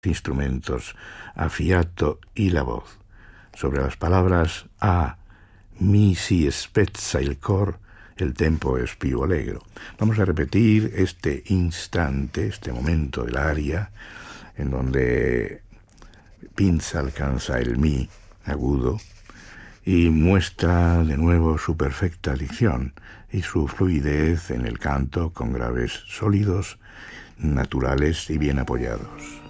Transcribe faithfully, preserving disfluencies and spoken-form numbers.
instrumentos a fiato y la voz. Sobre las palabras a mi si spezza il cor, el tempo es più allegro. Vamos a repetir este instante, este momento del aria, en donde Pinza alcanza el mi agudo y muestra de nuevo su perfecta dicción y su fluidez en el canto con graves sólidos, naturales y bien apoyados.